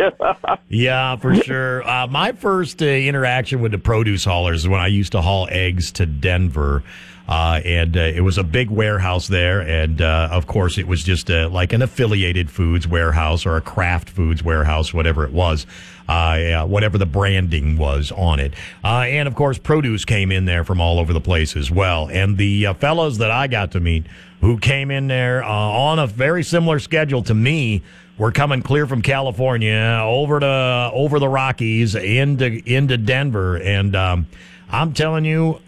Yeah, for sure. My first interaction with the produce haulers is when I used to haul eggs to Denver. And it was a big warehouse there. And, of course, it was just like an affiliated foods warehouse or a Kraft Foods warehouse, whatever it was, whatever the branding was on it. And, of course, produce came in there from all over the place as well. And the fellows that I got to meet who came in there on a very similar schedule to me were coming clear from California over the Rockies into Denver. And I'm telling you,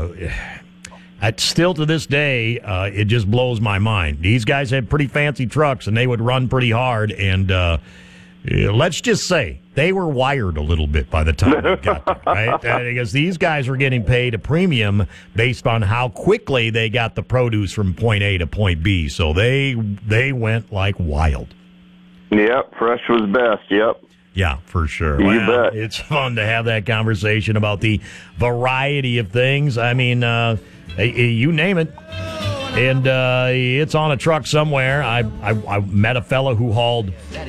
still to this day, it just blows my mind. These guys had pretty fancy trucks, and they would run pretty hard. And let's just say they were wired a little bit by the time they got there, right? Because these guys were getting paid a premium based on how quickly they got the produce from point A to point B. So they went like wild. Yep, fresh was best. Yep. Yeah, for sure. You bet. It's fun to have that conversation about the variety of things. I mean, you name it, and it's on a truck somewhere. I met a fellow who hauled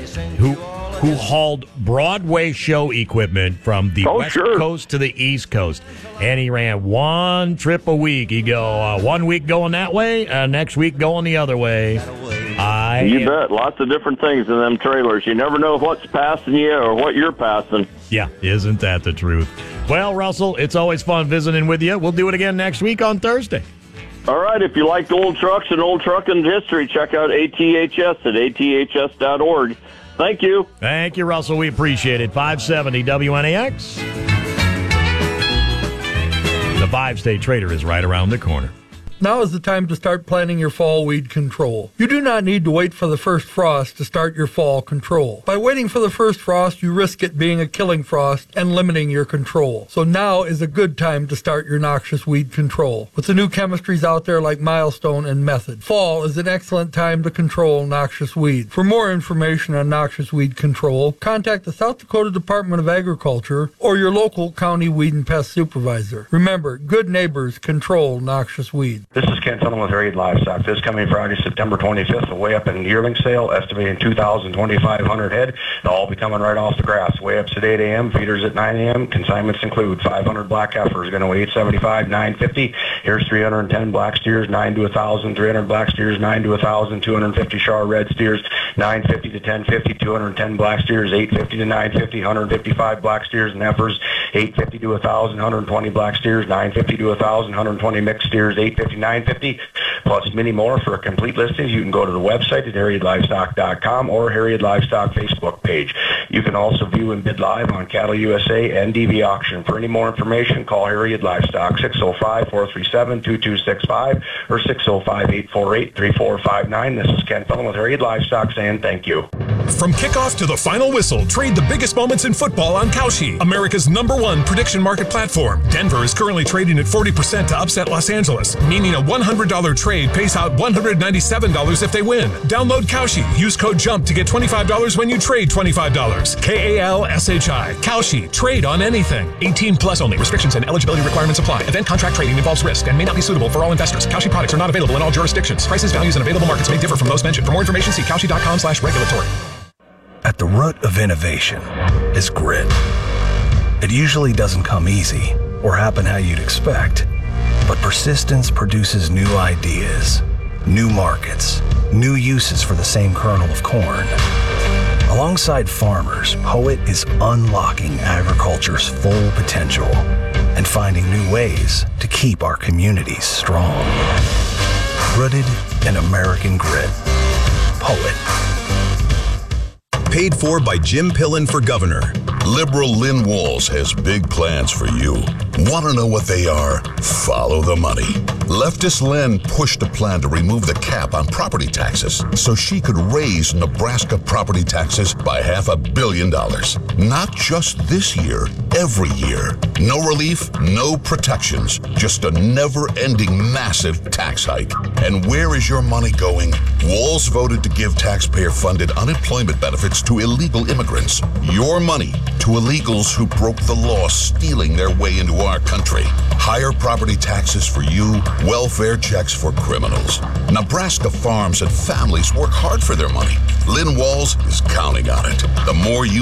Broadway show equipment from the West Coast to the East Coast, and he ran one trip a week. He'd go 1 week going that way, next week going the other way. You bet. Lots of different things in them trailers. You never know what's passing you or what you're passing. Yeah, isn't that the truth? Well, Russell, it's always fun visiting with you. We'll do it again next week on Thursday. All right. If you like old trucks and old trucking history, check out ATHS at aths.org. Thank you. Thank you, Russell. We appreciate it. 570 WNAX. The 5-State Trader is right around the corner. Now is the time to start planning your fall weed control. You do not need to wait for the first frost to start your fall control. By waiting for the first frost, you risk it being a killing frost and limiting your control. So now is a good time to start your noxious weed control. With the new chemistries out there like Milestone and Method, fall is an excellent time to control noxious weed. For more information on noxious weed control, contact the South Dakota Department of Agriculture or your local county weed and pest supervisor. Remember, good neighbors control noxious weed. This is Ken Sutherland with Harriet Livestock. This coming Friday, September 25th, a way up in yearling sale, estimating 2,500 head. They'll all be coming right off the grass. Way ups at 8 a.m., feeders at 9 a.m. Consignments include 500 black heifers, going to weigh 875, 950. Here's 310 black steers, 9 to 1,000. 300 black steers, 9 to 1,000. 250 Char red steers, 950 to 1050. 210 black steers, 850 to 950. 155 black steers and heifers, 850 to 1,000. 120 black steers, 950 to 1,000. 120 mixed steers, 850, 950, plus many more. For a complete listing, you can go to the website at harrietlivestock.com or Harriet Livestock Facebook page. You can also view and bid live on Cattle USA and DV Auction. For any more information, call Harriet Livestock, 605-437-2265 or 605-848-3459. This is Ken Felton with Harriet Livestock saying thank you. From kickoff to the final whistle, trade the biggest moments in football on Kalshi, America's #1 prediction market platform. Denver is currently trading at 40% to upset Los Angeles, meaning a $100 trade pays out $197 if they win. Download Kalshi. Use code JUMP to get $25 when you trade $25. KALSHI. Kalshi. Trade on anything. 18 plus only. Restrictions and eligibility requirements apply. Event contract trading involves risk and may not be suitable for all investors. Kalshi products are not available in all jurisdictions. Prices, values, and available markets may differ from those mentioned. For more information, see kalshi.com/regulatory. At the root of innovation is grit. It usually doesn't come easy or happen how you'd expect, but persistence produces new ideas, new markets, new uses for the same kernel of corn. Alongside farmers, Poet is unlocking agriculture's full potential and finding new ways to keep our communities strong. Rooted in American grit. Poet. Paid for by Jim Pillen for governor. Liberal Lynn Walls has big plans for you. Want to know what they are? Follow the money. Leftist Lynn pushed a plan to remove the cap on property taxes so she could raise Nebraska property taxes by $500 million. Not just this year, every year. No relief, no protections, just a never-ending massive tax hike. And where is your money going? Walls voted to give taxpayer-funded unemployment benefits to illegal immigrants. Your money to illegals who broke the law, stealing their way into our country. Higher property taxes for you, welfare checks for criminals. Nebraska farms and families work hard for their money. Lynn Walls is counting on it. The more you